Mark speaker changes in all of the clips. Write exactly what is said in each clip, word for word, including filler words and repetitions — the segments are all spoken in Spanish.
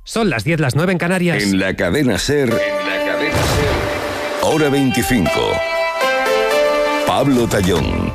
Speaker 1: Son las diez, las nueve en Canarias.
Speaker 2: En la cadena SER, en la cadena SER, hora veinticinco. Pablo Tallón.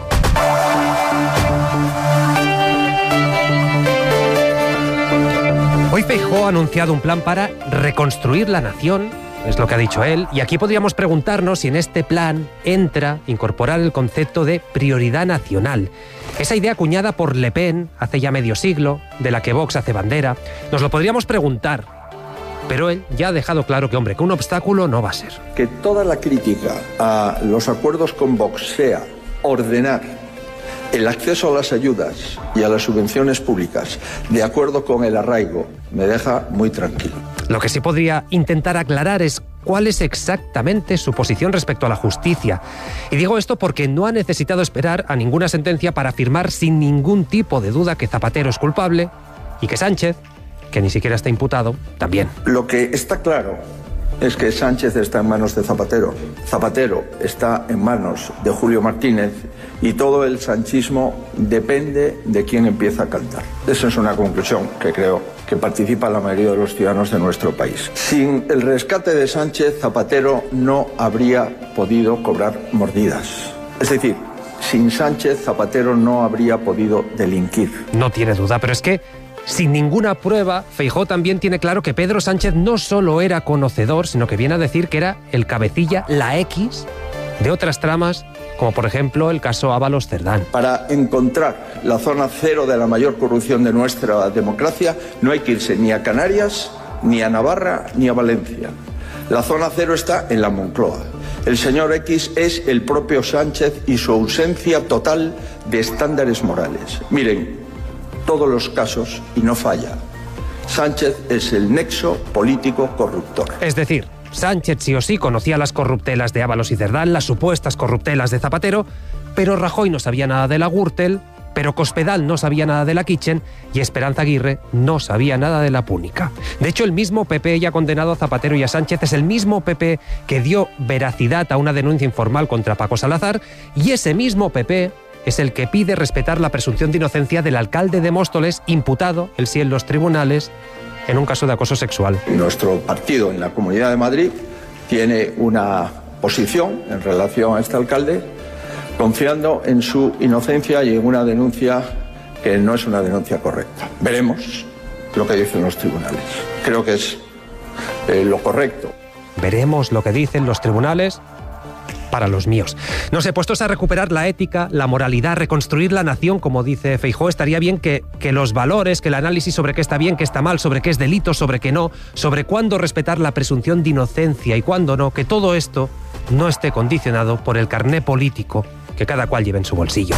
Speaker 1: Hoy Feijóo ha anunciado un plan para reconstruir la nación, es lo que ha dicho él, y aquí podríamos preguntarnos si en este plan entra incorporar el concepto de prioridad nacional. Esa idea acuñada por Le Pen hace ya medio siglo, de la que Vox hace bandera, nos lo podríamos preguntar, pero él ya ha dejado claro que, hombre, que un obstáculo no va a ser.
Speaker 3: Que toda la crítica a los acuerdos con Vox sea ordenar el acceso a las ayudas y a las subvenciones públicas de acuerdo con el arraigo me deja muy tranquilo.
Speaker 1: Lo que sí podría intentar aclarar es cuál es exactamente su posición respecto a la justicia. Y digo esto porque no ha necesitado esperar a ninguna sentencia para afirmar sin ningún tipo de duda que Zapatero es culpable y que Sánchez, que ni siquiera está imputado, también.
Speaker 3: Lo que está claro es que Sánchez está en manos de Zapatero. Zapatero está en manos de Julio Martínez y todo el sanchismo depende de quién empieza a cantar. Esa es una conclusión que creo que participa la mayoría de los ciudadanos de nuestro país. Sin el rescate de Sánchez, Zapatero no habría podido cobrar mordidas. Es decir, sin Sánchez, Zapatero no habría podido delinquir.
Speaker 1: No tiene duda, pero es que sin ninguna prueba, Feijóo también tiene claro que Pedro Sánchez no solo era conocedor, sino que viene a decir que era el cabecilla, la X, de otras tramas, como por ejemplo el caso Ábalos Cerdán.
Speaker 3: Para encontrar la zona cero de la mayor corrupción de nuestra democracia, no hay que irse ni a Canarias, ni a Navarra, ni a Valencia. La zona cero está en la Moncloa. El señor X es el propio Sánchez y su ausencia total de estándares morales. Miren, todos los casos y no falla. Sánchez es el nexo político corruptor.
Speaker 1: Es decir, Sánchez sí o sí conocía las corruptelas de Ábalos y Cerdán, las supuestas corruptelas de Zapatero, pero Rajoy no sabía nada de la Gürtel, pero Cospedal no sabía nada de la Kitchen y Esperanza Aguirre no sabía nada de la Púnica. De hecho, el mismo P P ya condenado a Zapatero y a Sánchez es el mismo P P que dio veracidad a una denuncia informal contra Paco Salazar y ese mismo P P es el que pide respetar la presunción de inocencia del alcalde de Móstoles, imputado, él sí en los tribunales, en un caso de acoso sexual.
Speaker 3: Nuestro partido en la Comunidad de Madrid tiene una posición en relación a este alcalde, confiando en su inocencia y en una denuncia que no es una denuncia correcta. Veremos lo que dicen los tribunales. Creo que es eh, lo correcto.
Speaker 1: Veremos lo que dicen los tribunales para los míos. No sé, puestos a recuperar la ética, la moralidad, reconstruir la nación, como dice Feijóo, estaría bien que, que los valores, que el análisis sobre qué está bien, qué está mal, sobre qué es delito, sobre qué no, sobre cuándo respetar la presunción de inocencia y cuándo no, que todo esto no esté condicionado por el carné político que cada cual lleve en su bolsillo.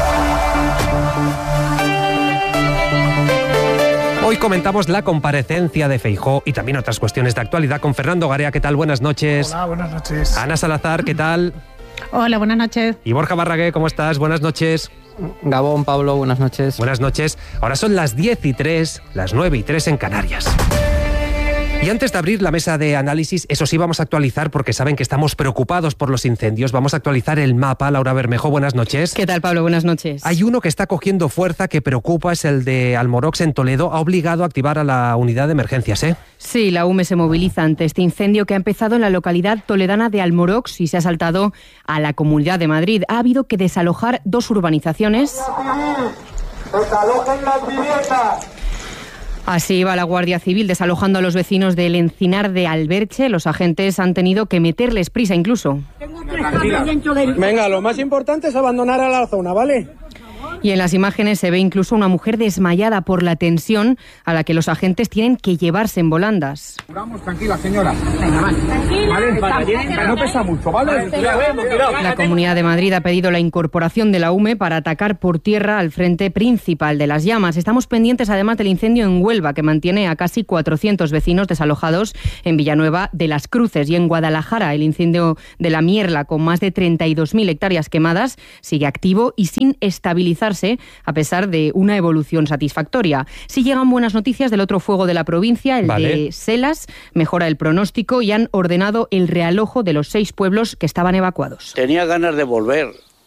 Speaker 1: Hoy comentamos la comparecencia de Feijóo y también otras cuestiones de actualidad con Fernando Garea. ¿Qué tal? Buenas noches.
Speaker 4: Hola, buenas noches.
Speaker 1: Ana Salazar, ¿qué tal?
Speaker 5: Hola, buenas noches.
Speaker 1: Y Borja Barragué, ¿cómo estás? Buenas noches.
Speaker 6: Gabón, Pablo, buenas noches.
Speaker 1: Buenas noches. Ahora son las diez y tres, las nueve y tres en Canarias. Y antes de abrir la mesa de análisis, eso sí vamos a actualizar porque saben que estamos preocupados por los incendios. Vamos a actualizar el mapa. Laura Bermejo, buenas noches.
Speaker 5: ¿Qué tal, Pablo? Buenas noches.
Speaker 1: Hay uno que está cogiendo fuerza, que preocupa, es el de Almorox en Toledo. Ha obligado a activar a la unidad de emergencias, ¿eh?
Speaker 5: Sí, la U M E se moviliza ante este incendio que ha empezado en la localidad toledana de Almorox y se ha saltado a la Comunidad de Madrid. Ha habido que desalojar dos urbanizaciones.
Speaker 7: ¡Desalojen las viviendas!
Speaker 5: Así va la Guardia Civil desalojando a los vecinos del Encinar de Alberche. Los agentes han tenido que meterles prisa incluso.
Speaker 4: Venga, lo más importante es abandonar a la zona, ¿vale?
Speaker 5: Y en las imágenes se ve incluso una mujer desmayada por la tensión a la que los agentes tienen que llevarse en volandas.
Speaker 7: Vamos, tranquila, señora. Venga, vale. Vale, vale, no pesa mucho, ¿vale?
Speaker 5: La Comunidad de Madrid ha pedido la incorporación de la U M E para atacar por tierra al frente principal de las llamas. Estamos pendientes además del incendio en Huelva, que mantiene a casi cuatrocientos vecinos desalojados en Villanueva de las Cruces. Y en Guadalajara, el incendio de la Mierla, con más de treinta y dos mil hectáreas quemadas, sigue activo y sin estabilizarse a pesar de una evolución satisfactoria. Sí llegan buenas noticias del otro fuego de la provincia, el vale. de Selas, mejora el pronóstico y han ordenado el realojo de los seis pueblos que estaban evacuados.
Speaker 8: Tenía ganas de volver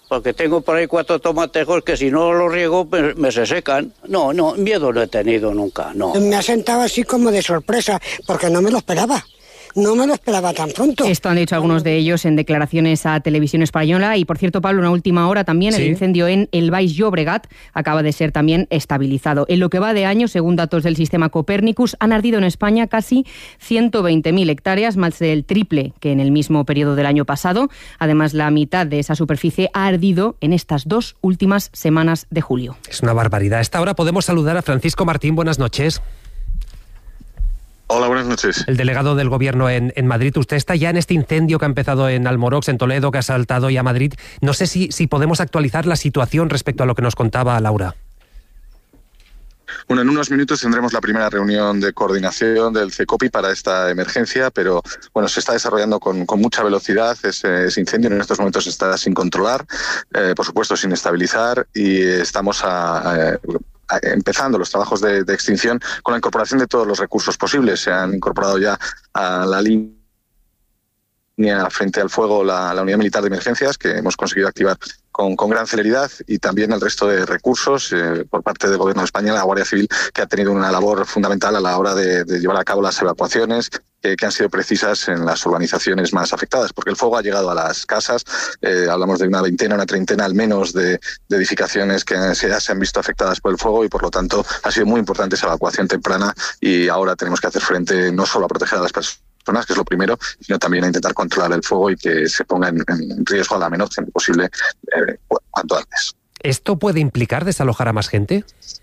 Speaker 8: porque tengo por ahí cuatro tomatejos que si no los riego me, me se secan. No, no, miedo no he tenido nunca, no.
Speaker 4: Me ha sentado así como de sorpresa, porque no me lo esperaba. No me lo esperaba tan pronto.
Speaker 5: Esto han dicho algunos de ellos en declaraciones a Televisión Española. Y, por cierto, Pablo, una última hora también, ¿sí? El incendio en el Baix Llobregat acaba de ser también estabilizado. En lo que va de año, según datos del sistema Copernicus, han ardido en España casi ciento veinte mil hectáreas, más del triple que en el mismo periodo del año pasado. Además, la mitad de esa superficie ha ardido en estas dos últimas semanas de julio.
Speaker 1: Es una barbaridad. A esta hora podemos saludar a Francisco Martín. Buenas noches.
Speaker 9: Hola, buenas noches.
Speaker 1: El delegado del Gobierno en, en Madrid. Usted está ya en este incendio que ha empezado en Almorox, en Toledo, que ha saltado ya a Madrid. No sé si, si podemos actualizar la situación respecto a lo que nos contaba Laura.
Speaker 9: Bueno, en unos minutos tendremos la primera reunión de coordinación del CECOPI para esta emergencia, pero bueno, se está desarrollando con, con mucha velocidad. Ese, ese incendio en estos momentos está sin controlar, eh, por supuesto sin estabilizar, y estamos a... a empezando los trabajos de, de extinción con la incorporación de todos los recursos posibles. Se han incorporado ya a la línea frente al fuego la, la unidad militar de emergencias, que hemos conseguido activar con, con gran celeridad, y también el resto de recursos eh, por parte del Gobierno de España, la Guardia Civil, que ha tenido una labor fundamental a la hora de, de llevar a cabo las evacuaciones eh, que han sido precisas en las urbanizaciones más afectadas, porque el fuego ha llegado a las casas. Eh, hablamos de una veintena, una treintena al menos de, de edificaciones que se, ya se han visto afectadas por el fuego, y por lo tanto ha sido muy importante esa evacuación temprana, y ahora tenemos que hacer frente no solo a proteger a las personas, que es lo primero, sino también a intentar controlar el fuego y que se ponga en, en riesgo a la menor tiempo posible eh, cuanto antes.
Speaker 1: ¿Esto puede implicar desalojar a más gente?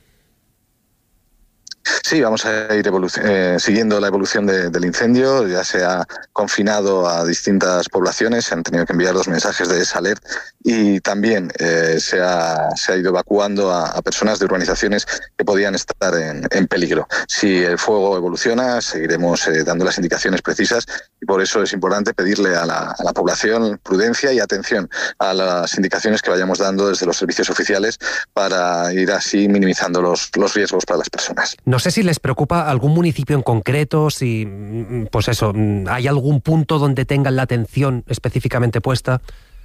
Speaker 9: Sí, vamos a ir eh, siguiendo la evolución de, del incendio. Ya se ha confinado a distintas poblaciones, se han tenido que enviar dos mensajes de desalert, y también eh, se, ha, se ha ido evacuando a, a personas de urbanizaciones que podían estar en, en peligro. Si el fuego evoluciona, seguiremos eh, dando las indicaciones precisas, y por eso es importante pedirle a la, a la población prudencia y atención a las indicaciones que vayamos dando desde los servicios oficiales para ir así minimizando los, los riesgos para las personas.
Speaker 1: No sé si les preocupa algún municipio en concreto, si, pues eso, hay algún punto donde tengan la atención específicamente puesta.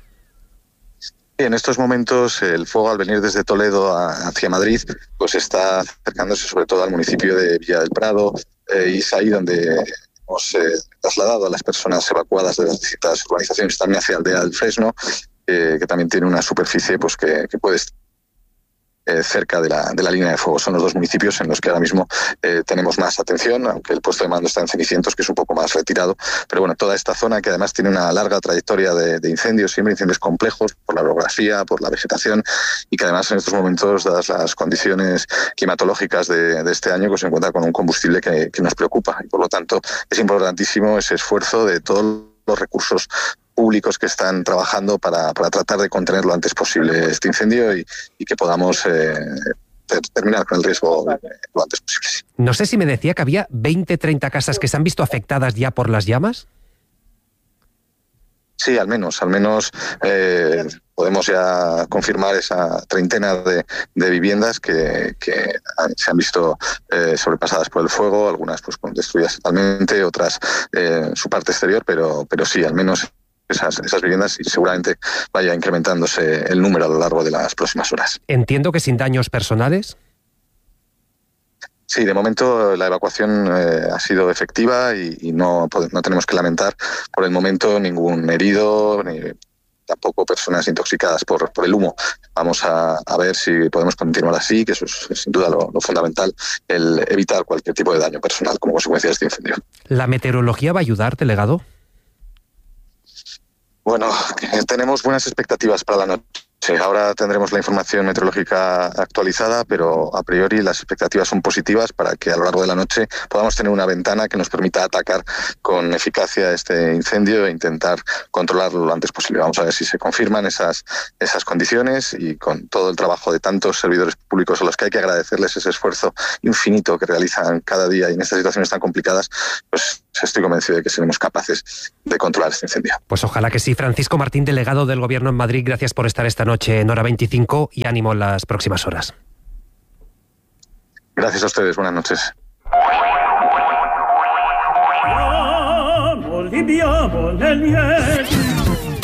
Speaker 9: En estos momentos el fuego, al venir desde Toledo a, hacia Madrid, pues está acercándose sobre todo al municipio de Villa del Prado, eh, y es ahí donde hemos eh, trasladado a las personas evacuadas de las distintas urbanizaciones también hacia Aldea del Fresno, eh, que también tiene una superficie pues que, que puede estar Eh, cerca de la, de la línea de fuego. Son los dos municipios en los que ahora mismo eh, tenemos más atención, aunque el puesto de mando está en Cenicientos, que es un poco más retirado. Pero bueno, toda esta zona, que además tiene una larga trayectoria de, de incendios, siempre incendios complejos por la orografía, por la vegetación, y que además en estos momentos, dadas las condiciones climatológicas de, de este año, pues se encuentra con un combustible que, que nos preocupa, y por lo tanto es importantísimo ese esfuerzo de todos los recursos públicos que están trabajando para, para tratar de contener lo antes posible este incendio, y, y que podamos eh, ter, terminar con el riesgo lo antes posible.
Speaker 1: No sé si me decía que había veinte, treinta casas que se han visto afectadas ya por las llamas.
Speaker 9: Sí, al menos, al menos eh, podemos ya confirmar esa treintena de, de viviendas que, que han, se han visto eh, sobrepasadas por el fuego, algunas pues destruidas totalmente, otras eh, en su parte exterior, pero, pero sí, al menos Esas, esas viviendas, y seguramente vaya incrementándose el número a lo largo de las próximas horas.
Speaker 1: Entiendo que sin daños personales.
Speaker 9: Sí, de momento la evacuación eh, ha sido efectiva, y, y no, no tenemos que lamentar por el momento ningún herido, ni tampoco personas intoxicadas por, por el humo. Vamos a, a ver si podemos continuar así, que eso es, es sin duda lo, lo fundamental, el evitar cualquier tipo de daño personal como consecuencia de este incendio.
Speaker 1: ¿La meteorología va a ayudar, delegado?
Speaker 9: Bueno, tenemos buenas expectativas para la noche. Ahora tendremos la información meteorológica actualizada, pero a priori las expectativas son positivas para que a lo largo de la noche podamos tener una ventana que nos permita atacar con eficacia este incendio e intentar controlarlo lo antes posible. Vamos a ver si se confirman esas, esas condiciones, y con todo el trabajo de tantos servidores públicos a los que hay que agradecerles ese esfuerzo infinito que realizan cada día y en estas situaciones tan complicadas, pues estoy convencido de que seremos capaces de controlar este incendio.
Speaker 1: Pues ojalá que sí. Francisco Martín, delegado del Gobierno en Madrid, gracias por estar esta noche en Hora veinticinco, y ánimo en las próximas horas.
Speaker 9: Gracias a ustedes, buenas noches.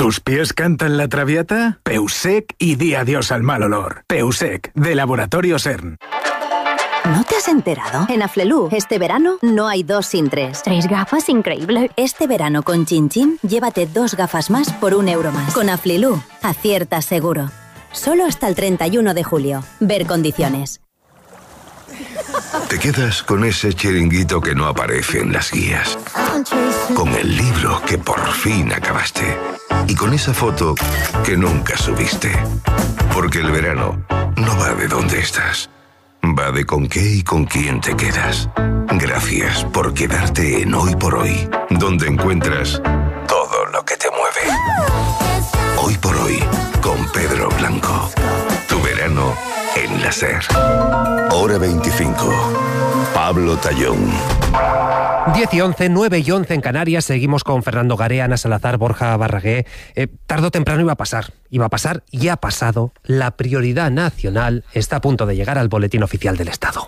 Speaker 10: ¿Tus pies cantan la traviata? Peusec y di adiós al mal olor. Peusec, de Laboratorio CERN.
Speaker 11: ¿No te has enterado? En Aflelu, este verano no hay dos sin tres.
Speaker 12: ¿Tres gafas? Increíble.
Speaker 11: Este verano con Chin Chin, llévate dos gafas más por un euro más. Con Aflelu, acierta seguro. Solo hasta el treinta y uno de julio. Ver condiciones.
Speaker 2: Te quedas con ese chiringuito que no aparece en las guías, con el libro que por fin acabaste y con esa foto que nunca subiste. Porque el verano no va de dónde estás, va de con qué y con quién te quedas. Gracias por quedarte en Hoy por Hoy, donde encuentras todo lo que te mueve. Hoy por Hoy, con Pedro Blanco. Tu verano en la SER. Hora veinticinco. Pablo Tallón.
Speaker 1: diez y once, nueve y once en Canarias. Seguimos con Fernando Garea, Ana Salazar, Borja Barragué. Eh, tarde o temprano iba a pasar. Iba a pasar y ha pasado. La prioridad nacional está a punto de llegar al Boletín Oficial del Estado.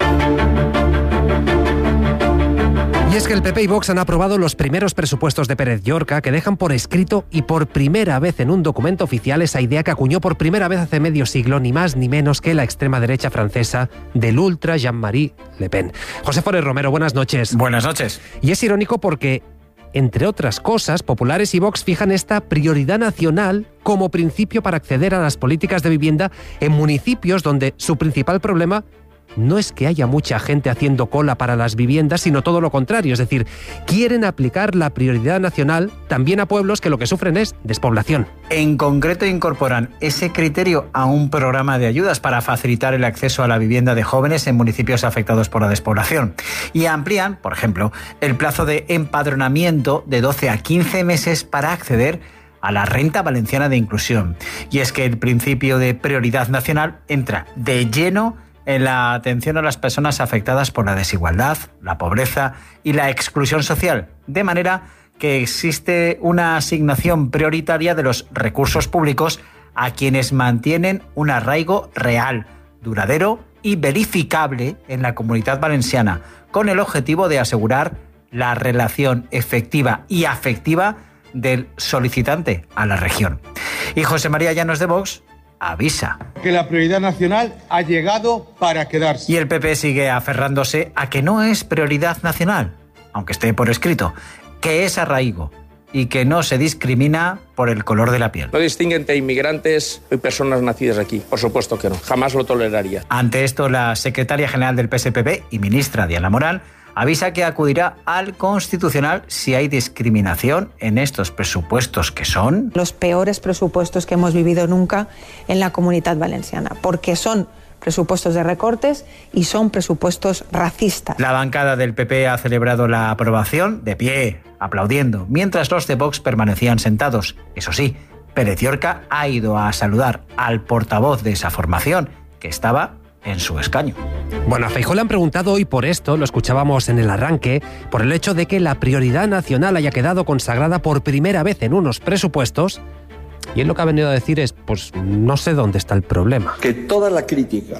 Speaker 1: Y es que el P P y Vox han aprobado los primeros presupuestos de Pérez Llorca, que dejan por escrito y por primera vez en un documento oficial esa idea que acuñó por primera vez hace medio siglo, ni más ni menos que la extrema derecha francesa del ultra Jean-Marie Le Pen. José Forés Romero, buenas noches.
Speaker 13: Buenas noches.
Speaker 1: Y es irónico porque, entre otras cosas, populares y Vox fijan esta prioridad nacional como principio para acceder a las políticas de vivienda en municipios donde su principal problema no es que haya mucha gente haciendo cola para las viviendas, sino todo lo contrario. Es decir, quieren aplicar la prioridad nacional también a pueblos que lo que sufren es despoblación.
Speaker 13: En concreto, incorporan ese criterio a un programa de ayudas para facilitar el acceso a la vivienda de jóvenes en municipios afectados por la despoblación. Y amplían, por ejemplo, el plazo de empadronamiento de doce a quince meses para acceder a la renta valenciana de inclusión. Y es que el principio de prioridad nacional entra de lleno en la atención a las personas afectadas por la desigualdad, la pobreza y la exclusión social, de manera que existe una asignación prioritaria de los recursos públicos a quienes mantienen un arraigo real, duradero y verificable en la Comunidad Valenciana, con el objetivo de asegurar la relación efectiva y afectiva del solicitante a la región. Y José María Llanos de Vox avisa
Speaker 14: que la prioridad nacional ha llegado para quedarse.
Speaker 13: Y el P P sigue aferrándose a que no es prioridad nacional, aunque esté por escrito, que es arraigo y que no se discrimina por el color de la piel.
Speaker 15: No distingue entre inmigrantes y personas nacidas aquí, por supuesto que no, jamás lo toleraría.
Speaker 13: Ante esto, la secretaria general del P S P B y ministra Diana Morán avisa que acudirá al Constitucional si hay discriminación en estos presupuestos, que son
Speaker 16: los peores presupuestos que hemos vivido nunca en la Comunidad Valenciana, porque son presupuestos de recortes y son presupuestos racistas.
Speaker 13: La bancada del P P ha celebrado la aprobación de pie, aplaudiendo, mientras los de Vox permanecían sentados. Eso sí, Pérez Llorca ha ido a saludar al portavoz de esa formación, que estaba en su escaño.
Speaker 1: Bueno, a Feijóo le han preguntado hoy por esto, lo escuchábamos en el arranque, por el hecho de que la prioridad nacional haya quedado consagrada por primera vez en unos presupuestos, y él lo que ha venido a decir es, pues no sé dónde está el problema.
Speaker 3: Que toda la crítica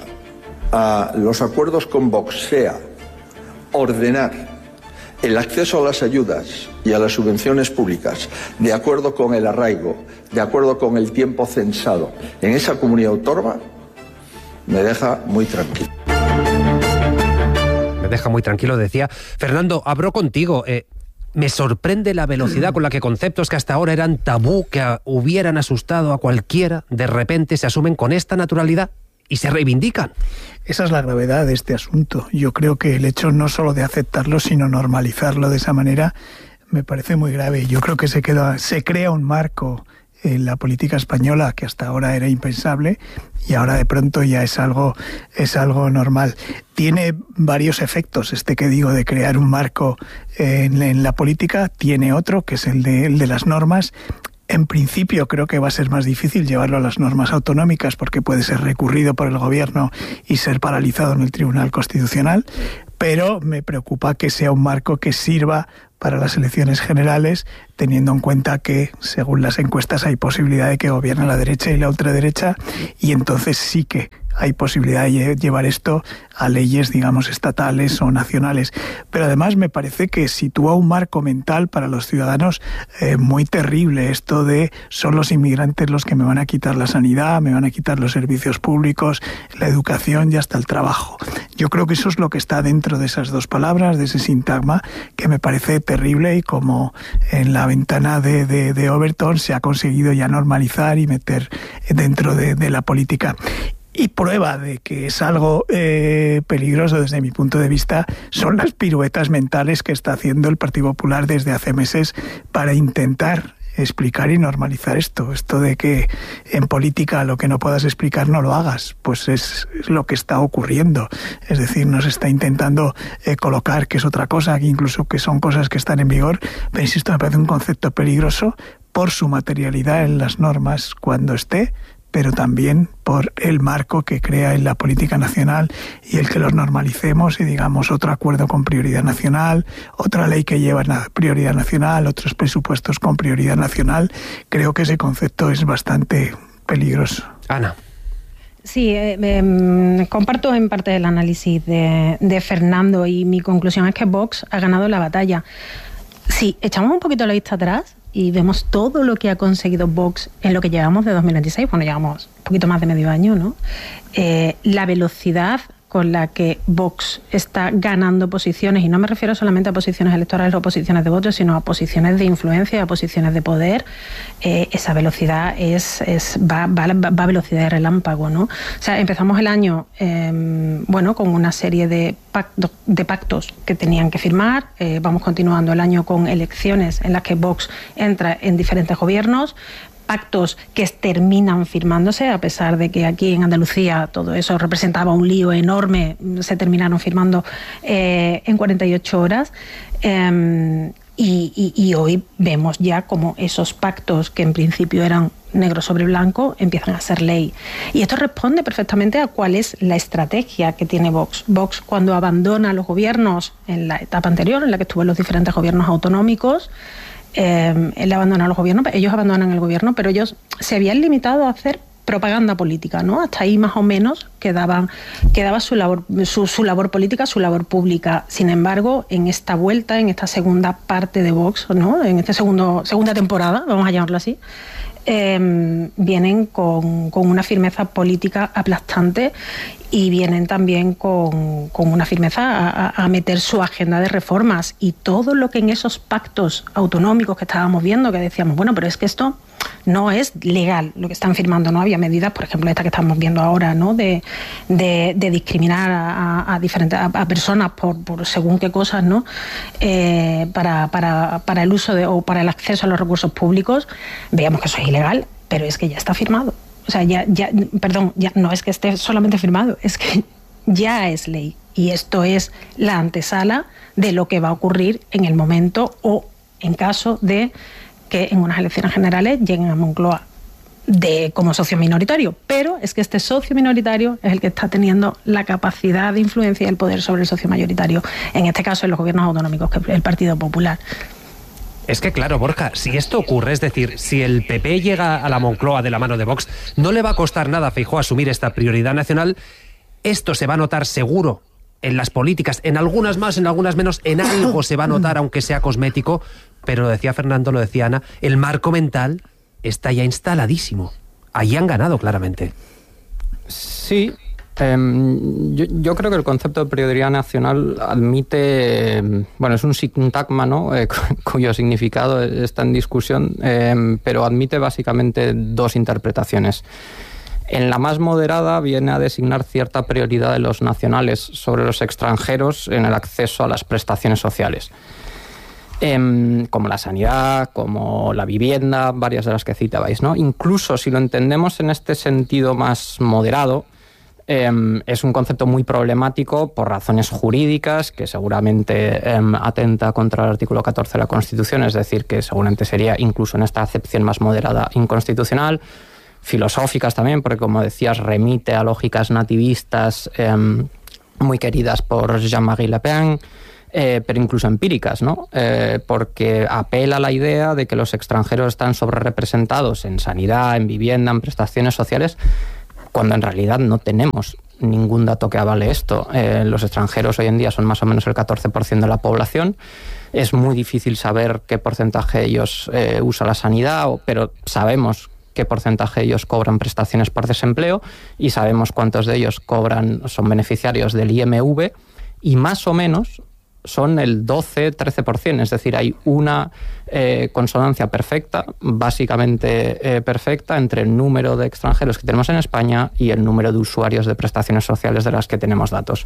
Speaker 3: a los acuerdos con Vox sea ordenar el acceso a las ayudas y a las subvenciones públicas de acuerdo con el arraigo, de acuerdo con el tiempo censado en esa comunidad autónoma, me deja muy tranquilo.
Speaker 1: Me deja muy tranquilo, decía. Fernando, abro contigo. Eh, me sorprende la velocidad con la que conceptos que hasta ahora eran tabú, que a, hubieran asustado a cualquiera, de repente se asumen con esta naturalidad y se reivindican.
Speaker 17: Esa es la gravedad de este asunto. Yo creo que el hecho no solo de aceptarlo, sino normalizarlo de esa manera, me parece muy grave. Yo creo que se, queda, se crea un marco en la política española que hasta ahora era impensable y ahora de pronto ya es algo es algo normal. Tiene varios efectos este que digo de crear un marco en, en la política. Tiene otro que es el de, el de las normas. En principio creo que va a ser más difícil llevarlo a las normas autonómicas porque puede ser recurrido por el gobierno y ser paralizado en el Tribunal Constitucional, pero me preocupa que sea un marco que sirva para las elecciones generales, teniendo en cuenta que, según las encuestas, hay posibilidad de que gobierne la derecha y la ultraderecha, y entonces sí que hay posibilidad de llevar esto a leyes, digamos, estatales o nacionales. Pero además me parece que sitúa un marco mental para los ciudadanos eh, muy terrible, esto de son los inmigrantes los que me van a quitar la sanidad, me van a quitar los servicios públicos, la educación y hasta el trabajo. Yo creo que eso es lo que está dentro de esas dos palabras, de ese sintagma, que me parece terrible, y como en la ventana de, de, de Overton se ha conseguido ya normalizar y meter dentro de, de la política. Y prueba de que es algo eh, peligroso desde mi punto de vista son las piruetas mentales que está haciendo el Partido Popular desde hace meses para intentar explicar y normalizar esto. Esto de que en política lo que no puedas explicar no lo hagas, pues es, es lo que está ocurriendo. Es decir, nos está intentando eh, colocar que es otra cosa, que incluso que son cosas que están en vigor, pero insisto, me parece un concepto peligroso por su materialidad en las normas cuando esté, pero también por el marco que crea en la política nacional y el que los normalicemos y digamos otro acuerdo con prioridad nacional, otra ley que lleva prioridad nacional, otros presupuestos con prioridad nacional. Creo que ese concepto es bastante peligroso.
Speaker 1: Ana.
Speaker 12: Sí, eh, eh, comparto en parte el análisis de, de Fernando, y mi conclusión es que Vox ha ganado la batalla. Si echamos un poquito la vista atrás y vemos todo lo que ha conseguido Vox en lo que llevamos de dos mil veintiséis, bueno, llevamos un poquito más de medio año, ¿no? Eh, la velocidad con la que Vox está ganando posiciones, y no me refiero solamente a posiciones electorales o posiciones de votos, sino a posiciones de influencia, a posiciones de poder, eh, esa velocidad es, es va, va, va a velocidad de relámpago, ¿no? O sea, empezamos el año eh, bueno, con una serie de, pacto, de pactos que tenían que firmar, eh, vamos continuando el año con elecciones en las que Vox entra en diferentes gobiernos, pactos que terminan firmándose, a pesar de que aquí en Andalucía todo eso representaba un lío enorme, se terminaron firmando eh, en cuarenta y ocho horas. Eh, y, y, y hoy vemos ya como esos pactos, que en principio eran negro sobre blanco, empiezan a ser ley. Y esto responde perfectamente a cuál es la estrategia que tiene Vox. Vox, cuando abandona los gobiernos en la etapa anterior, en la que estuvo en los diferentes gobiernos autonómicos, Eh, él abandona los gobiernos, ellos abandonan el gobierno, pero ellos se habían limitado a hacer propaganda política, ¿no? Hasta ahí más o menos quedaban, quedaba su labor, su, su labor política, su labor pública. Sin embargo, en esta vuelta, en esta segunda parte de Vox, ¿no? En esta segundo, segunda temporada, vamos a llamarlo así, eh, vienen con, con una firmeza política aplastante, y vienen también con, con una firmeza a, a meter su agenda de reformas, y todo lo que en esos pactos autonómicos que estábamos viendo, que decíamos, bueno, pero es que esto no es legal lo que están firmando, ¿no? Había medidas, por ejemplo, esta que estamos viendo ahora, ¿no? De, de, de discriminar a, a diferentes a, a personas por, por según qué cosas, ¿no? Eh, para, para, para el uso de, o para el acceso a los recursos públicos. Veíamos que eso es ilegal, pero es que ya está firmado. O sea, ya, ya, perdón, ya no es que esté solamente firmado, es que ya es ley. Y esto es la antesala de lo que va a ocurrir en el momento, o en caso de que en unas elecciones generales lleguen a Moncloa de, como socio minoritario. Pero es que este socio minoritario es el que está teniendo la capacidad de influencia y el poder sobre el socio mayoritario, en este caso en los gobiernos autonómicos, que es el Partido Popular.
Speaker 1: Es que claro, Borja, si esto ocurre, es decir, si el P P llega a la Moncloa de la mano de Vox, no le va a costar nada a Feijóo asumir esta prioridad nacional. Esto se va a notar seguro en las políticas, en algunas más, en algunas menos, en algo se va a notar, aunque sea cosmético, pero lo decía Fernando, lo decía Ana, el marco mental está ya instaladísimo. Ahí han ganado claramente.
Speaker 6: Sí. Eh, yo, yo creo que el concepto de prioridad nacional admite, eh, bueno, es un sintagma, ¿no? Eh, cuyo significado está en discusión, eh, pero admite básicamente dos interpretaciones. En la más moderada viene a designar cierta prioridad de los nacionales sobre los extranjeros en el acceso a las prestaciones sociales, eh, como la sanidad, como la vivienda, varias de las que citabais, ¿no? Incluso si lo entendemos en este sentido más moderado, Eh, es un concepto muy problemático por razones jurídicas, que seguramente eh, atenta contra el artículo catorce de la Constitución, es decir, que seguramente sería, incluso en esta acepción más moderada, inconstitucional. Filosóficas también, porque como decías, remite a lógicas nativistas eh, muy queridas por Jean-Marie Le Pen, eh, pero incluso empíricas, ¿no? Eh, porque apela a la idea de que los extranjeros están sobrerepresentados en sanidad, en vivienda, en prestaciones sociales, cuando en realidad no tenemos ningún dato que avale esto. Eh, los extranjeros hoy en día son más o menos el catorce por ciento de la población. Es muy difícil saber qué porcentaje de ellos eh, usa la sanidad, pero sabemos qué porcentaje de ellos cobran prestaciones por desempleo y sabemos cuántos de ellos cobran, son beneficiarios del I M V, y más o menos son el doce a trece por ciento, es decir, hay una eh, consonancia perfecta, básicamente eh, perfecta, entre el número de extranjeros que tenemos en España y el número de usuarios de prestaciones sociales de las que tenemos datos.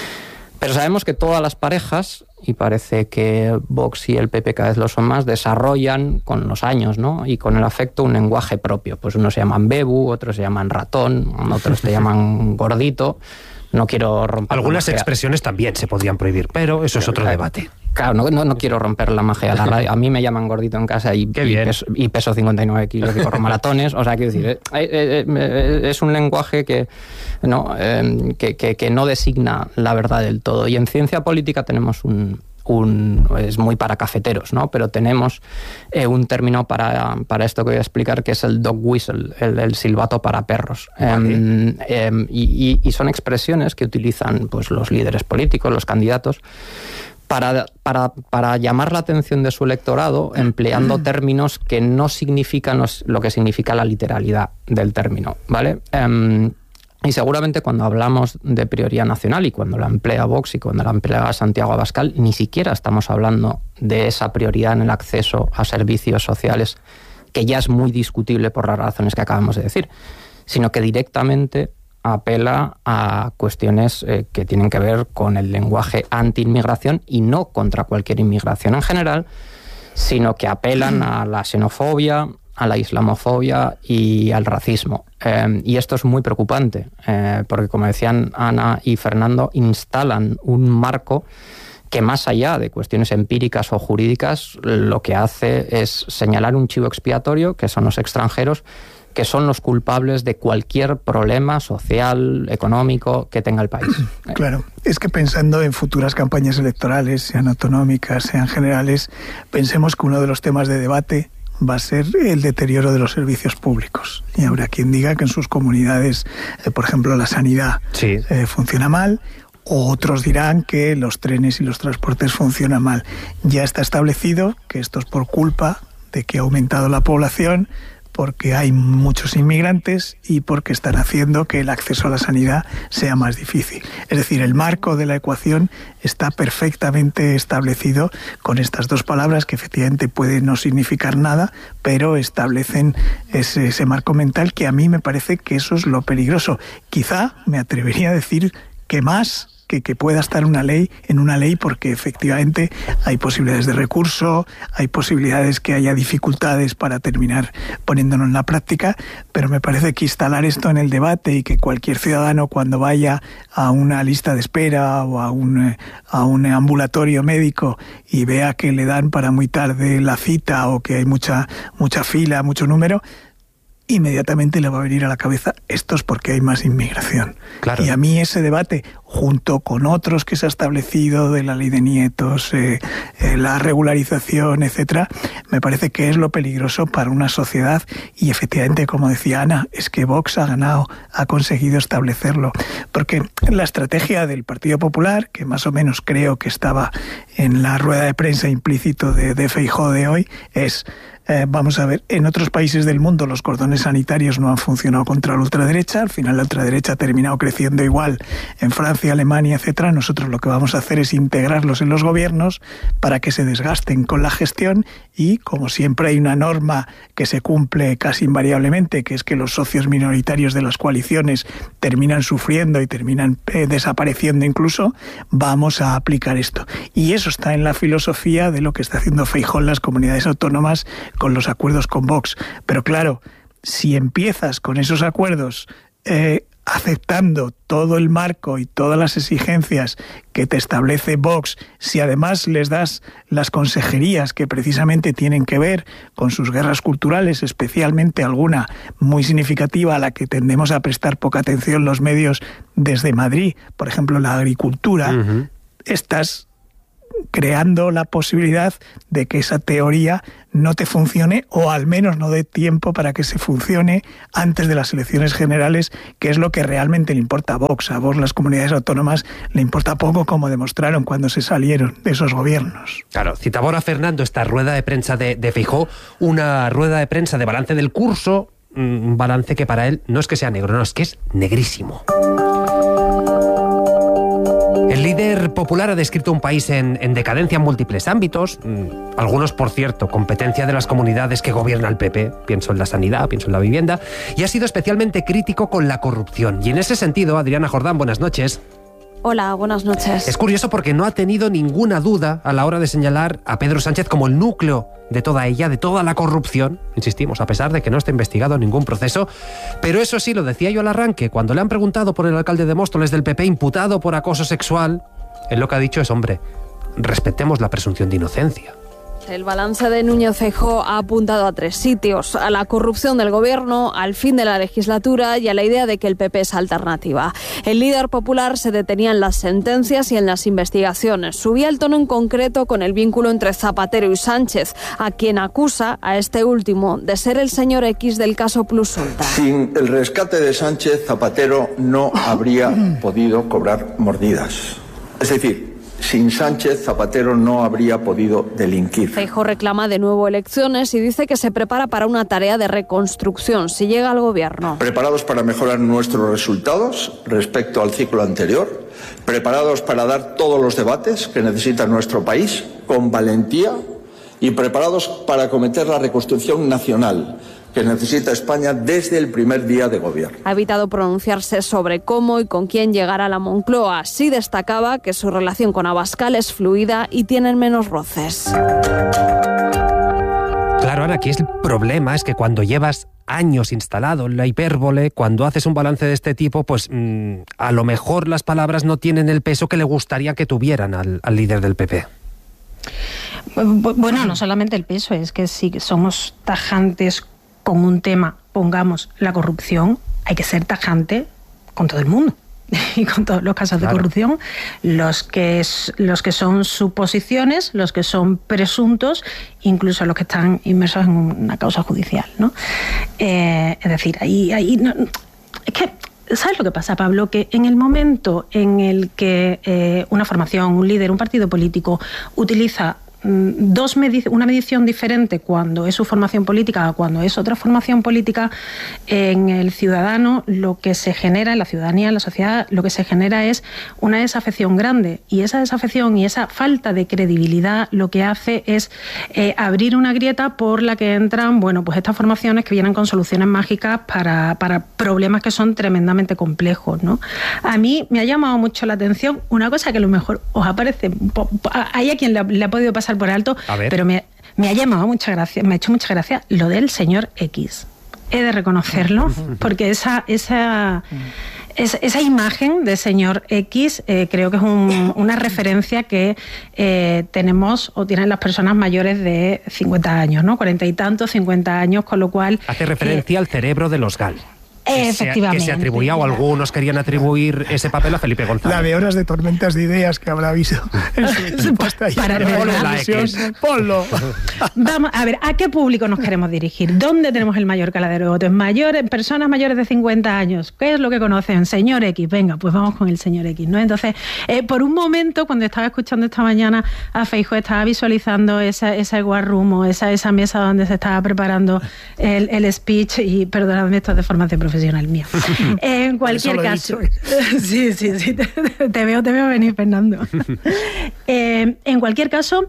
Speaker 6: Pero sabemos que todas las parejas, y parece que Vox y el P P cada vez lo son más, desarrollan con los años, ¿no?, y con el afecto un lenguaje propio. Pues unos se llaman bebu, otros se llaman ratón, otros se llaman gordito. No quiero romper...
Speaker 1: Algunas expresiones también se podrían prohibir, pero eso es otro debate.
Speaker 6: Claro, no, no, no quiero romper la magia de la radio. A mí me llaman gordito en casa y, y, peso, y peso cincuenta y nueve kilos y corro maratones. O sea, quiero decir, eh, eh, eh, es un lenguaje que no, eh, que, que, que no designa la verdad del todo. Y en ciencia política tenemos un... Un, es muy para cafeteros, ¿no? Pero tenemos eh, un término para, para esto que voy a explicar, que es el dog whistle, el, el silbato para perros. Vale. Eh, eh, y, y son expresiones que utilizan pues, los líderes políticos, los candidatos, para, para, para llamar la atención de su electorado, empleando términos que no significan los, lo que significa la literalidad del término, ¿vale? Eh, Y seguramente cuando hablamos de prioridad nacional y cuando la emplea Vox y cuando la emplea Santiago Abascal, ni siquiera estamos hablando de esa prioridad en el acceso a servicios sociales, que ya es muy discutible por las razones que acabamos de decir, sino que directamente apela a cuestiones eh, que tienen que ver con el lenguaje anti-inmigración y no contra cualquier inmigración en general, sino que apelan a la xenofobia, a la islamofobia y al racismo. Eh, y esto es muy preocupante, eh, porque, como decían Ana y Fernando, instalan un marco que, más allá de cuestiones empíricas o jurídicas, lo que hace es señalar un chivo expiatorio, que son los extranjeros, que son los culpables de cualquier problema social, económico que tenga el país.
Speaker 17: Claro, es que pensando en futuras campañas electorales, sean autonómicas, sean generales, pensemos que uno de los temas de debate va a ser el deterioro de los servicios públicos. Y habrá quien diga que en sus comunidades, eh, por ejemplo, la sanidad sí. eh, funciona mal, o otros dirán que los trenes y los transportes funcionan mal. Ya está establecido que esto es por culpa de que ha aumentado la población, porque hay muchos inmigrantes y porque están haciendo que el acceso a la sanidad sea más difícil. Es decir, el marco de la ecuación está perfectamente establecido con estas dos palabras que efectivamente pueden no significar nada, pero establecen ese, ese marco mental, que a mí me parece que eso es lo peligroso. Quizá me atrevería a decir que más que, que pueda estar una ley en una ley, porque efectivamente hay posibilidades de recurso, hay posibilidades que haya dificultades para terminar poniéndolo en la práctica, pero me parece que instalar esto en el debate y que cualquier ciudadano, cuando vaya a una lista de espera o a un, a un ambulatorio médico y vea que le dan para muy tarde la cita o que hay mucha, mucha fila, mucho número, inmediatamente le va a venir a la cabeza esto es porque hay más inmigración. Claro. Y a mí ese debate, junto con otros que se ha establecido de la ley de nietos, eh, eh, la regularización, etcétera, me parece que es lo peligroso para una sociedad. Y efectivamente, como decía Ana, es que Vox ha ganado, ha conseguido establecerlo. Porque la estrategia del Partido Popular, que más o menos creo que estaba en la rueda de prensa implícito de, de Feijóo de hoy, es... Eh, vamos a ver, en otros países del mundo los cordones sanitarios no han funcionado contra la ultraderecha, al final la ultraderecha ha terminado creciendo igual en Francia, Alemania, etcétera. Nosotros lo que vamos a hacer es integrarlos en los gobiernos para que se desgasten con la gestión y, como siempre hay una norma que se cumple casi invariablemente, que es que los socios minoritarios de las coaliciones terminan sufriendo y terminan eh, desapareciendo incluso, vamos a aplicar esto. Y eso está en la filosofía de lo que está haciendo Feijóo en las comunidades autónomas con los acuerdos con Vox. Pero claro, si empiezas con esos acuerdos eh, aceptando todo el marco y todas las exigencias que te establece Vox, si además les das las consejerías que precisamente tienen que ver con sus guerras culturales, especialmente alguna muy significativa a la que tendemos a prestar poca atención los medios desde Madrid, por ejemplo la agricultura, uh-huh. estás creando la posibilidad de que esa teoría no te funcione, o al menos no dé tiempo para que se funcione antes de las elecciones generales, que es lo que realmente le importa a Vox. A Vox las comunidades autónomas le importa poco, como demostraron cuando se salieron de esos gobiernos.
Speaker 1: Claro, citaba ahora Fernando esta rueda de prensa de, de Feijóo, una rueda de prensa de balance del curso, un balance que para él no es que sea negro, no, es que es negrísimo. El líder popular ha descrito un país en, en decadencia en múltiples ámbitos, algunos, por cierto, competencia de las comunidades que gobierna el P P, pienso en la sanidad, pienso en la vivienda, y ha sido especialmente crítico con la corrupción. Y en ese sentido, Adriana Jordán, buenas noches.
Speaker 18: Hola, buenas noches.
Speaker 1: Es curioso porque no ha tenido ninguna duda a la hora de señalar a Pedro Sánchez como el núcleo de toda ella, de toda la corrupción, insistimos, a pesar de que no esté investigado ningún proceso. Pero eso sí, lo decía yo al arranque, cuando le han preguntado por el alcalde de Móstoles del P P imputado por acoso sexual, él lo que ha dicho es, hombre, respetemos la presunción de inocencia.
Speaker 18: El balance de Núñez Feijóo ha apuntado a tres sitios: a la corrupción del gobierno, al fin de la legislatura y a la idea de que el P P es alternativa. El líder popular se detenía en las sentencias y en las investigaciones. Subía el tono en concreto con el vínculo entre Zapatero y Sánchez, a quien acusa a este último de ser el señor X del caso Plus Ultra.
Speaker 3: Sin el rescate de Sánchez, Zapatero no habría podido cobrar mordidas. Es decir, sin Sánchez, Zapatero no habría podido delinquir.
Speaker 18: Feijóo reclama de nuevo elecciones y dice que se prepara para una tarea de reconstrucción si llega al gobierno.
Speaker 3: Preparados para mejorar nuestros resultados respecto al ciclo anterior, preparados para dar todos los debates que necesita nuestro país con valentía y preparados para acometer la reconstrucción nacional que necesita España desde el primer día de gobierno.
Speaker 18: Ha evitado pronunciarse sobre cómo y con quién llegar a la Moncloa. Sí destacaba que su relación con Abascal es fluida y tienen menos roces.
Speaker 1: Claro, Ana, aquí es el problema, es que cuando llevas años instalado en la hipérbole, cuando haces un balance de este tipo, pues mmm, a lo mejor las palabras no tienen el peso que le gustaría que tuvieran al, al líder del P P.
Speaker 12: Bueno, no solamente el peso, es que si somos tajantes con un tema, pongamos la corrupción, hay que ser tajante con todo el mundo y con todos los casos claro. de corrupción, los que, es, los que son suposiciones, los que son presuntos, incluso los que están inmersos en una causa judicial, ¿no? Eh, es decir, ahí, ahí no, es que ¿sabes lo que pasa, Pablo? Que en el momento en el que eh, una formación, un líder, un partido político utiliza Dos medi- una medición diferente cuando es su formación política a cuando es otra formación política, en el ciudadano lo que se genera, en la ciudadanía, en la sociedad, lo que se genera es una desafección grande, y esa desafección y esa falta de credibilidad lo que hace es eh, abrir una grieta por la que entran, bueno, pues estas formaciones que vienen con soluciones mágicas para, para problemas que son tremendamente complejos, ¿no? A mí me ha llamado mucho la atención una cosa que a lo mejor os aparece, hay a quien le ha, le ha podido pasar por alto, pero me, me ha llamado mucha gracia, me ha hecho mucha gracia lo del señor X. He de reconocerlo, porque esa esa esa, esa imagen de señor X eh, creo que es un, una referencia que eh, tenemos o tienen las personas mayores de cincuenta años, ¿no? cuarenta y tantos, cincuenta años, con lo cual
Speaker 1: hace referencia eh, al cerebro de los Gal. Que
Speaker 12: Efectivamente.
Speaker 1: Se, que se atribuía, o algunos querían atribuir ese papel a Felipe González.
Speaker 17: La de horas de tormentas de ideas que habrá visto en su equipo hasta ahí.
Speaker 12: Para
Speaker 17: Ponlo.
Speaker 12: Vamos a ver, ¿a qué público nos queremos dirigir? ¿Dónde tenemos el mayor caladero de votos? Mayores, personas mayores de cincuenta años. ¿Qué es lo que conocen? Señor X. Venga, pues vamos con el señor X, ¿no? Entonces, eh, por un momento, cuando estaba escuchando esta mañana a Feijóo, estaba visualizando esa, esa war room o esa, esa mesa donde se estaba preparando el, el speech, y perdonadme, esto es de formación profesional mía. Eh, en cualquier caso, sí, sí, sí, te, te veo, te veo venir, Fernando. Eh, en cualquier caso,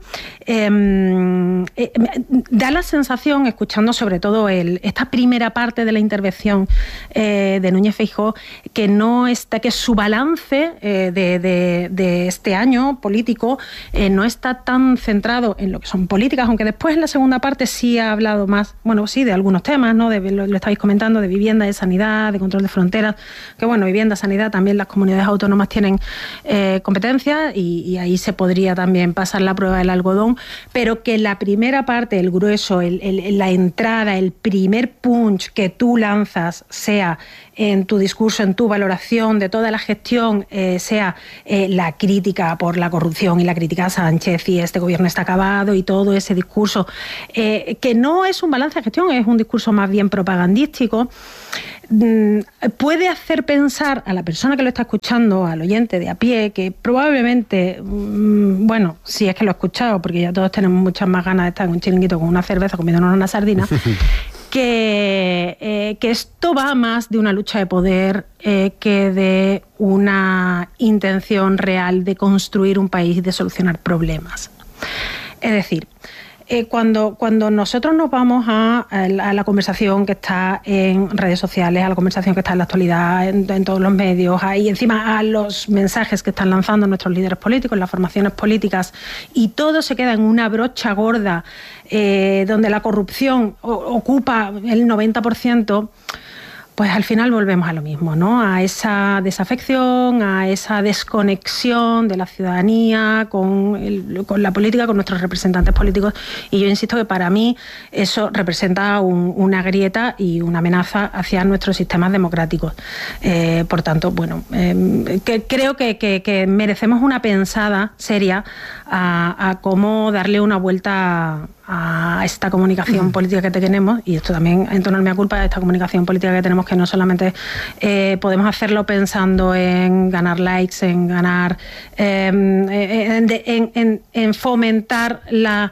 Speaker 12: eh, eh, da la sensación, escuchando sobre todo el, esta primera parte de la intervención eh, de Núñez Feijóo, que no está, que su balance eh, de, de, de este año político eh, no está tan centrado en lo que son políticas, aunque después en la segunda parte sí ha hablado más, bueno, sí, de algunos temas, ¿no? De, lo, lo estáis comentando, de vivienda, de sanidad, de control de fronteras, que bueno, vivienda, sanidad, también las comunidades autónomas tienen eh, competencias, y, y ahí se podría también en pasar la prueba del algodón, pero que la primera parte, el grueso, el, el, la entrada, el primer punch que tú lanzas sea en tu discurso, en tu valoración de toda la gestión, eh, sea eh, la crítica por la corrupción y la crítica a Sánchez y este gobierno está acabado y todo ese discurso, eh, que no es un balance de gestión, es un discurso más bien propagandístico, mm, puede hacer pensar a la persona que lo está escuchando, al oyente de a pie, que probablemente, mmm, bueno, si es que lo he escuchado, porque ya todos tenemos muchas más ganas de estar en un chiringuito con una cerveza comiéndonos una sardina, Que, eh, que esto va más de una lucha de poder eh, que de una intención real de construir un país y de solucionar problemas. Es decir, eh, cuando, cuando nosotros nos vamos a, a, la, a la conversación que está en redes sociales, a la conversación que está en la actualidad, en, en todos los medios, a, y encima a los mensajes que están lanzando nuestros líderes políticos, las formaciones políticas, y todo se queda en una brocha gorda eh, donde la corrupción o, ocupa el noventa por ciento, pues al final volvemos a lo mismo, ¿no? A esa desafección, a esa desconexión de la ciudadanía con, el, con la política, con nuestros representantes políticos. Y yo insisto que para mí eso representa un, una grieta y una amenaza hacia nuestros sistemas democráticos. Eh, por tanto, bueno, eh, que, creo que, que, que merecemos una pensada seria a, a cómo darle una vuelta a esta comunicación política que tenemos, y esto también en torno a mi culpa, esta comunicación política que tenemos, que no solamente eh, podemos hacerlo pensando en ganar likes, en ganar eh, en, en, en, en fomentar la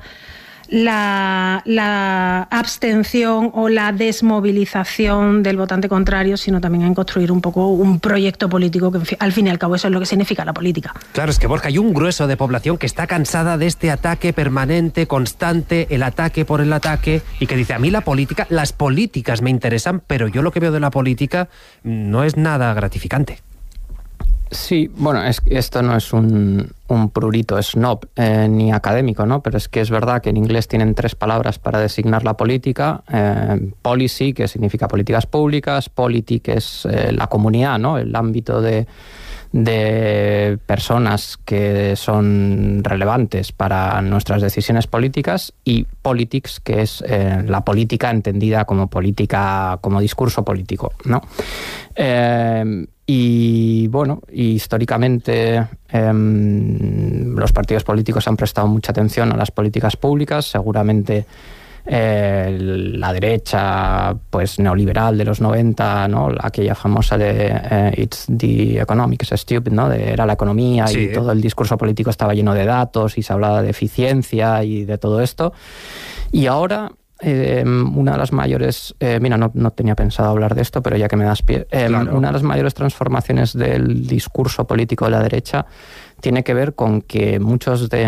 Speaker 12: La, la abstención o la desmovilización del votante contrario, sino también en construir un poco un proyecto político que, en fin, al fin y al cabo, eso es lo que significa la política.
Speaker 1: Claro, es que, Borja, hay un grueso de población que está cansada de este ataque permanente, constante, el ataque por el ataque, y que dice, a mí la política, las políticas me interesan, pero yo lo que veo de la política no es nada gratificante.
Speaker 6: Sí, bueno, es, esto no es un, un prurito snob eh, ni académico, ¿no? Pero es que es verdad que en inglés tienen tres palabras para designar la política. Eh, policy, que significa políticas públicas; polity, que es eh, la comunidad, ¿no? El ámbito de, de personas que son relevantes para nuestras decisiones políticas; y politics, que es eh, la política entendida como política, como discurso político, ¿no? Eh, Y bueno, históricamente eh, los partidos políticos han prestado mucha atención a las políticas públicas. Seguramente eh, la derecha pues neoliberal de los noventa, ¿no? Aquella famosa de eh, It's the economics stupid, ¿no? De, era la economía, sí, y todo el discurso político estaba lleno de datos y se hablaba de eficiencia y de todo esto. Y ahora Eh, una de las mayores, eh, mira, no, no tenía pensado hablar de esto, pero ya que me das pie, eh, claro. Una de las mayores transformaciones del discurso político de la derecha tiene que ver con que muchos de,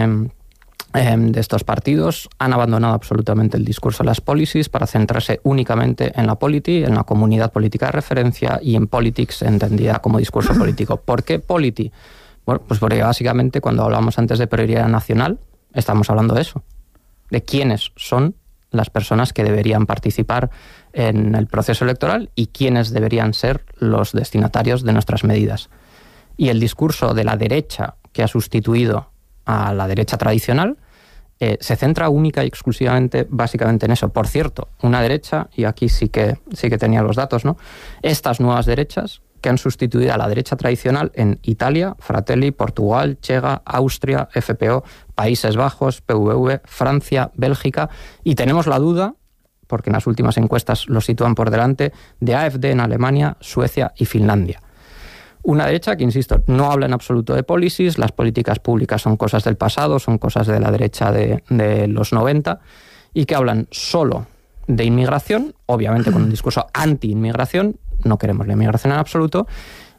Speaker 6: eh, de estos partidos han abandonado absolutamente el discurso de las policies para centrarse únicamente en la polity, en la comunidad política de referencia, y en politics entendida como discurso político. ¿Por qué polity? Bueno, pues porque básicamente cuando hablamos antes de prioridad nacional, estamos hablando de eso, de quiénes son las personas que deberían participar en el proceso electoral y quiénes deberían ser los destinatarios de nuestras medidas. Y el discurso de la derecha, que ha sustituido a la derecha tradicional, eh, se centra única y exclusivamente, básicamente en eso. Por cierto, una derecha, y aquí sí que, sí que tenía los datos, ¿no? Estas nuevas derechas que han sustituido a la derecha tradicional en Italia, Fratelli, Portugal, Chega, Austria, F P O, Países Bajos, P V V, Francia, Bélgica, y tenemos la duda, porque en las últimas encuestas lo sitúan por delante, de A F D en Alemania, Suecia y Finlandia. Una derecha que, insisto, no habla en absoluto de policies, las políticas públicas son cosas del pasado, son cosas de la derecha de, de los noventa, y que hablan solo de inmigración, obviamente con un discurso anti-inmigración, no queremos la inmigración en absoluto,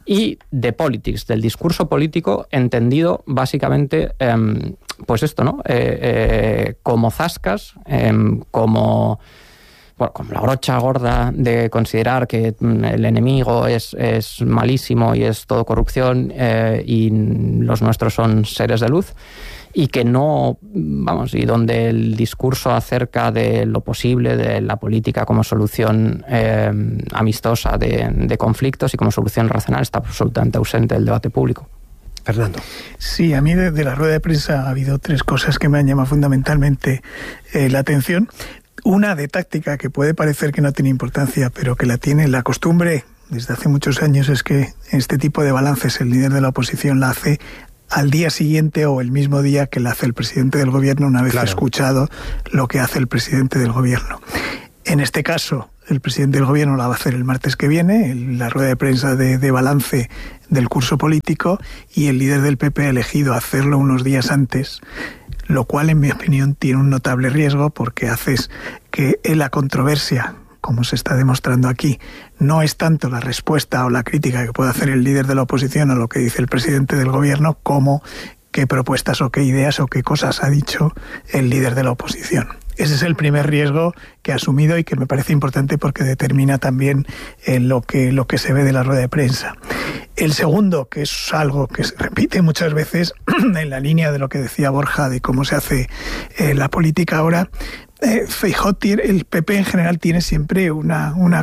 Speaker 6: y de politics, del discurso político entendido básicamente, eh, pues esto, ¿no? Eh, eh, como zascas, eh, como, bueno, como la brocha gorda de considerar que el enemigo es, es malísimo y es todo corrupción, eh, y los nuestros son seres de luz. Y que no, vamos, y donde el discurso acerca de lo posible de la política como solución eh, amistosa de, de conflictos y como solución racional está absolutamente ausente del debate público.
Speaker 1: Fernando.
Speaker 17: Sí, a mí de, de la rueda de prensa ha habido tres cosas que me han llamado fundamentalmente eh, la atención. Una de táctica que puede parecer que no tiene importancia, pero que la tiene. La costumbre desde hace muchos años es que este tipo de balances el líder de la oposición la hace al día siguiente o el mismo día que la hace el presidente del gobierno, una vez claro. escuchado lo que hace el presidente del gobierno. En este caso, el presidente del gobierno la va a hacer el martes que viene, la rueda de prensa de, de balance del curso político, y el líder del P P ha elegido hacerlo unos días antes, lo cual, en mi opinión, tiene un notable riesgo, porque haces que en la controversia, como se está demostrando aquí, no es tanto la respuesta o la crítica que puede hacer el líder de la oposición a lo que dice el presidente del gobierno, como qué propuestas o qué ideas o qué cosas ha dicho el líder de la oposición. Ese es el primer riesgo que ha asumido y que me parece importante porque determina también eh, lo que, lo que se ve de la rueda de prensa. El segundo, que es algo que se repite muchas veces en la línea de lo que decía Borja de cómo se hace eh, la política ahora, eh, Feijóo tiene, el P P en general tiene siempre una, una